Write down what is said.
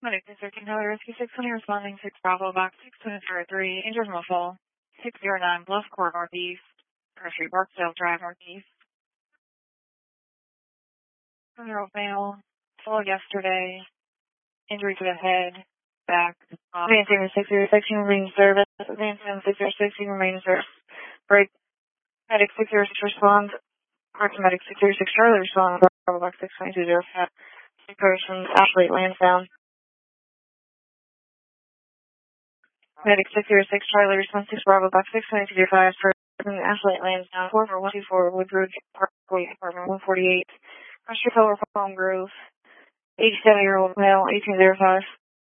Medic 13 Highway Rescue 620 responding 6 Bravo Box 6203 injured muffle 609 Bluff Court Northeast Grocery Barksdale Drive Northeast. 7-year-old male, fall yesterday, injury to the head, back. Advancing 6016 Marine Service. Advancing 6016 Marine Service. Break. Medic 606 responds. Park Medic 606 Charlie responds. Bravo Box 62205. Person Ashley Lansdowne. Medic 606 Charlie response 6 Bravo Box 62205. Person Ashley Lansdowne. 44124 Woodbridge Parkway Apartment 148. Russia Color Palm Grove. 87-year-old male 1805.